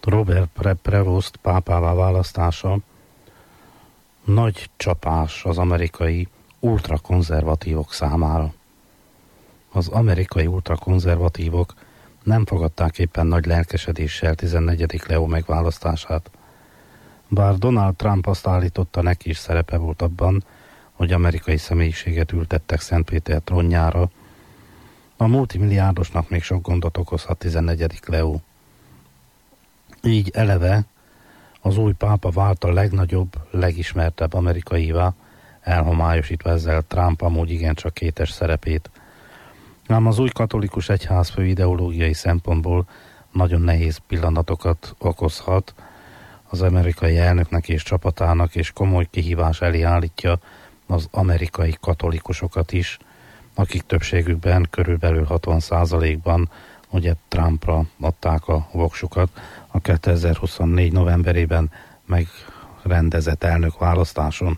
Robert Prevost pápává választása nagy csapás az amerikai ultrakonzervatívok számára. Az amerikai ultrakonzervatívok nem fogadták éppen nagy lelkesedéssel 14. Leo megválasztását. Bár Donald Trump azt állította, neki is szerepe volt abban, hogy amerikai személyiséget ültettek Szentpéter trónjára, a multimilliárdosnak még sok gondot okozhat 14. Leo. Így eleve az új pápa vált a legnagyobb, legismertebb amerikaivá, elhomályosítva ezzel Trump amúgy igencsak kétes szerepét. Ám az új katolikus egyházfő ideológiai szempontból nagyon nehéz pillanatokat okozhat az amerikai elnöknek és csapatának, és komoly kihívás elé állítja az amerikai katolikusokat is, akik többségükben körülbelül 60%-ban ugye Trumpra adták a voksukat a 2024 novemberében megrendezett elnökválasztáson.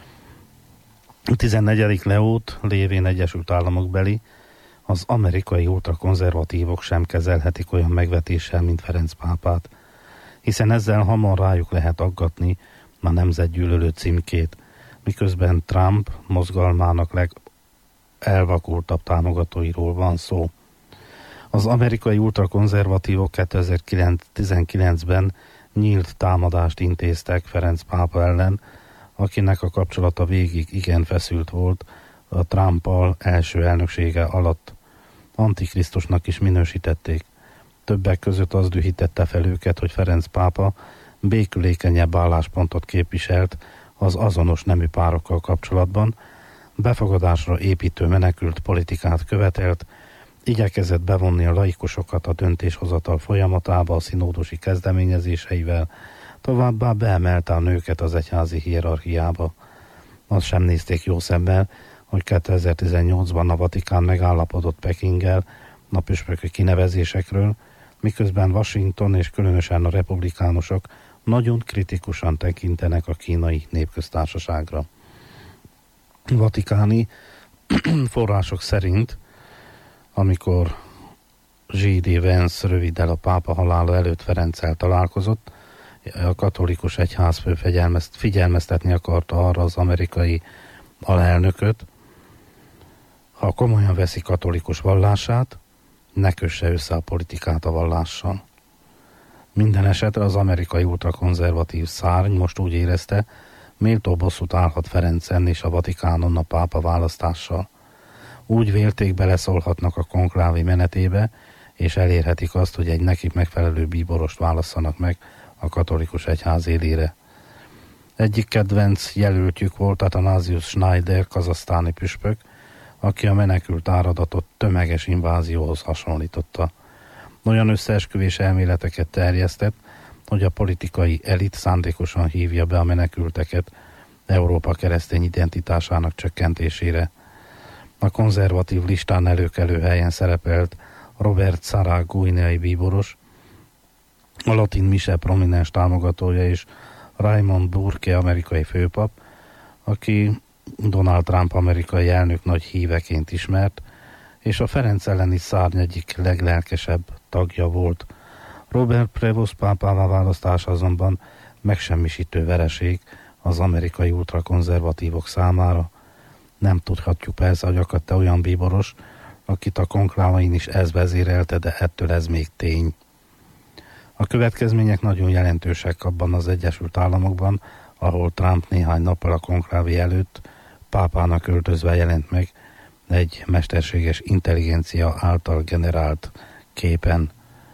14. Leót lévén Egyesült Államok beli, az amerikai ultrakonzervatívok sem kezelhetik olyan megvetéssel, mint Ferenc pápát, hiszen ezzel hamar rájuk lehet aggatni a nemzetgyűlölő címkét, miközben Trump mozgalmának legelvakultabb támogatóiról van szó. Az amerikai ultrakonzervatívok 2019-ben nyílt támadást intéztek Ferenc pápa ellen, akinek a kapcsolata végig igen feszült volt a Trumpal első elnöksége alatt. Antikrisztusnak is minősítették. Többek között az dühítette fel őket, hogy Ferenc pápa békülékenyebb álláspontot képviselt az azonos nemű párokkal kapcsolatban, befogadásra építő menekült politikát követelt, igyekezett bevonni a laikusokat a döntéshozatal folyamatába a színódusi kezdeményezéseivel, továbbá beemelte a nőket az egyházi hierarchiába. Azt sem nézték jó szemmel, hogy 2018-ban a Vatikán megállapodott Pekinggel a püspöki kinevezésekről, miközben Washington és különösen a republikánusok nagyon kritikusan tekintenek a kínai népköztársaságra. Vatikáni források szerint, amikor J.D. Vance röviddel a pápa halála előtt Ferenccel találkozott, a katolikus egyházfő figyelmeztetni akarta arra az amerikai alelnököt, ha komolyan veszi katolikus vallását, ne kösse össze a politikát a vallással. Minden esetre az amerikai ultrakonzervatív szárny most úgy érezte, méltó bosszút állhat Ferencen és a Vatikánon a pápa választással. Úgy vélték, beleszólhatnak a konklávé menetébe, és elérhetik azt, hogy egy nekik megfelelő bíborost válasszanak meg a katolikus egyház élére. Egyik kedvenc jelöltjük volt Athanasius Schneider, kazahsztáni püspök, aki a menekült áradatot tömeges invázióhoz hasonlította. Olyan összeesküvés elméleteket terjesztett, hogy a politikai elit szándékosan hívja be a menekülteket Európa keresztény identitásának csökkentésére. A konzervatív listán előkelő helyen szerepelt Robert Sarah guineai bíboros, a latin mise prominens támogatója és Raymond Burke amerikai főpap, aki Donald Trump amerikai elnök nagy híveként ismert, és a Ferenc elleni szárny egyik leglelkesebb tagja volt. Robert Prevost pápává választása azonban megsemmisítő vereség az amerikai ultrakonzervatívok számára. Nem tudhatjuk persze, hogy akadt-e olyan bíboros, akit a konklávain is ez vezérelte, de ettől ez még tény. A következmények nagyon jelentősek abban az Egyesült Államokban, ahol Trump néhány nappal a konklávé előtt pápának öltözve jelent meg egy mesterséges intelligencia által generált képen.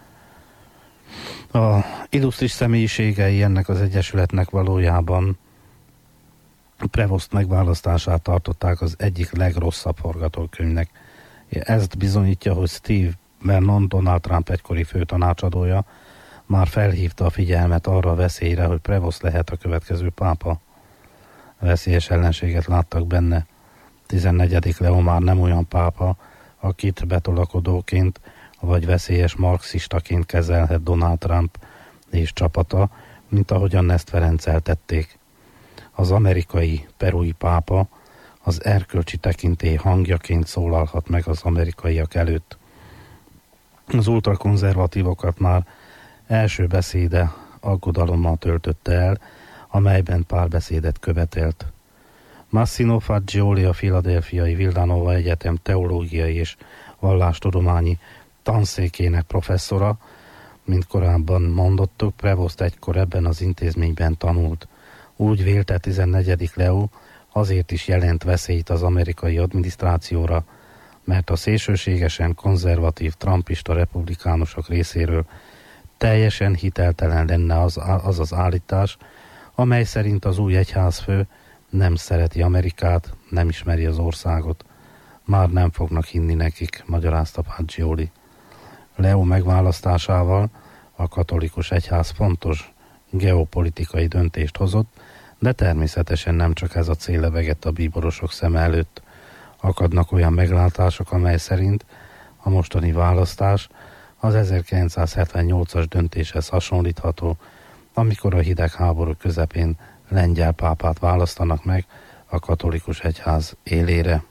A illusztris személyiségei ennek az egyesületnek valójában Prevost megválasztását tartották az egyik legrosszabb forgatókönyvnek. Ezt bizonyítja, hogy Steve Bannon, Donald Trump egykori főtanácsadója, már felhívta a figyelmet arra a veszélyre, hogy Prevost lehet a következő pápa. Veszélyes ellenséget láttak benne. 14. Leo már nem olyan pápa, akit betolakodóként vagy veszélyes marxistaként kezelhet Donald Trump és csapata, mint ahogyan ezt Ferenccel tették. Az amerikai perui pápa az erkölcsi tekintély hangjaként szólalhat meg az amerikaiak előtt. Az ultrakonzervatívokat már Első beszéde aggodalommal töltötte el, amelyben párbeszédet követelt. Massimo Faggioli, a Philadelphiai Villanova Egyetem teológiai és vallástudományi tanszékének professzora, mint korábban mondottuk, Prevost egykor ebben az intézményben tanult. Úgy vélte 14. Leo, azért is jelent veszélyt az amerikai adminisztrációra, mert a szélsőségesen konzervatív trumpista republikánusok részéről teljesen hiteltelen lenne az állítás, amely szerint az új egyházfő nem szereti Amerikát, nem ismeri az országot. Már nem fognak hinni nekik, magyarázta Faggioli. Leo megválasztásával a katolikus egyház fontos geopolitikai döntést hozott, de természetesen nem csak ez a cél lebegett a bíborosok szeme előtt. Akadnak olyan meglátások, amely szerint a mostani választás az 1978-as döntéshez hasonlítható, amikor a hidegháború közepén lengyel pápát választanak meg a katolikus egyház élére.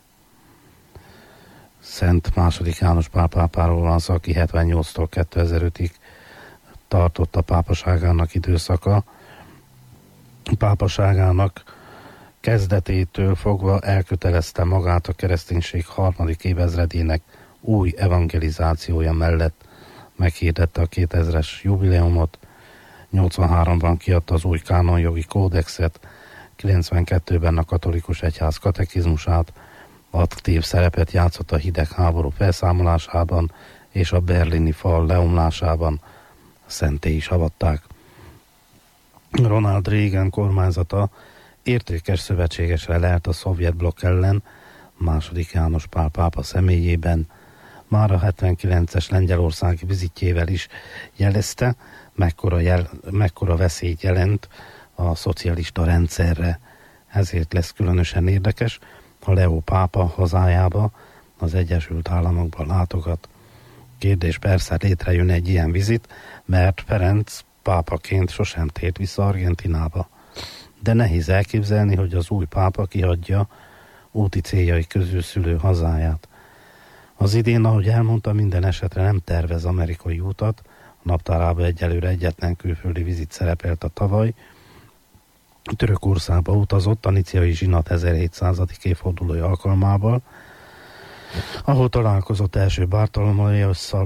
Szent II. János Pál pápáról van szó, aki 78-tól 2005-ig tartott a pápaságának időszaka. Pápaságának kezdetétől fogva elkötelezte magát a kereszténység harmadik évezredének új evangelizációja mellett, meghirdette a 2000-es jubileumot, 83-ban kiadta az új kánonjogi kódexet, 92-ben a katolikus egyház katekizmusát, aktív szerepet játszott a hidegháború felszámolásában és a berlini fal leomlásában, szentté is avatták. Ronald Reagan kormányzata értékes szövetségesre lelt a szovjet blokk ellen, II. János Pál pápa személyében, már a 79-es lengyelországi vizitjével is jelezte, mekkora veszélyt jelent a szocialista rendszerre. Ezért lesz különösen érdekes, ha Leo pápa hazájába, az Egyesült Államokban látogat. Kérdés persze, létrejön egy ilyen vizit, mert Ferenc pápaként sosem tért vissza Argentinába. De nehéz elképzelni, hogy az új pápa kihagyja úti céljai közül szülő hazáját. Az idén, ahogy elmondta, minden esetre nem tervez amerikai utat, a naptárában egyelőre egyetlen külföldi vizit szerepelt a tavaly. Törökországba utazott a nicéai zsinat 1700. évfordulója alkalmával, ahol találkozott első Bartolomaiosszal,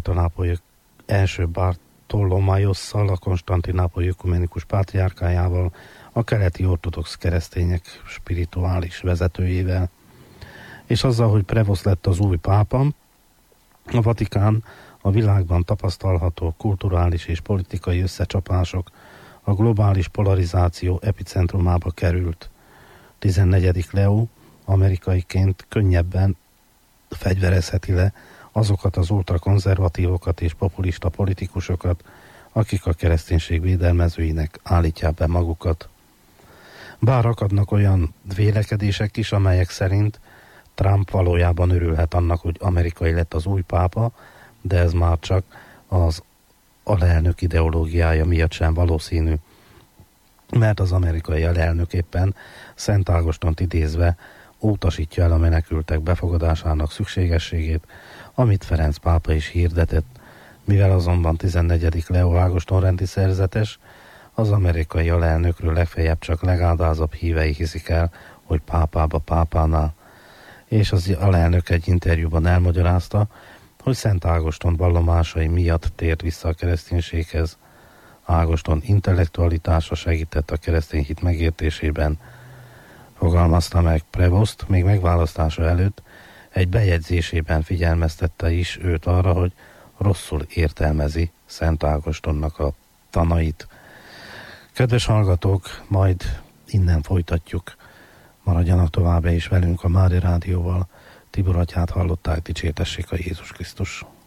a konstantinápolyi ökumenikus pátriárkájával, a keleti ortodox keresztények spirituális vezetőjével. És azzal, hogy Prevost lett az új pápa, a Vatikán a világban tapasztalható kulturális és politikai összecsapások, a globális polarizáció epicentrumába került. 14. Leo amerikaiként könnyebben fegyverezheti le azokat az ultrakonzervatívokat és populista politikusokat, akik a kereszténység védelmezőinek állítják be magukat. Bár akadnak olyan vélekedések is, amelyek szerint Trump valójában örülhet annak, hogy amerikai lett az új pápa, de ez már csak az alelnök ideológiája miatt sem valószínű, mert az amerikai alelnök éppen Szent Ágostont idézve utasítja el a menekültek befogadásának szükségességét, amit Ferenc pápa is hirdetett. Mivel azonban 14. Leo Ágoston rendi szerzetes, az amerikai alelnökről legfeljebb csak legádázabb hívei hiszik el, hogy pápánál. És az alelnök egy interjúban elmagyarázta, hogy Szent Ágoston vallomásai miatt tért vissza a kereszténységhez. Ágoston intellektualitása segített a keresztény hit megértésében, fogalmazta meg Prevost, még megválasztása előtt egy bejegyzésében figyelmeztette is őt arra, hogy rosszul értelmezi Szent Ágostonnak a tanait. Kedves hallgatók, majd innen folytatjuk. Maradjanak továbbra is velünk a Mária Rádióval. Tibor atyát hallották, dicsértessék a Jézus Krisztus.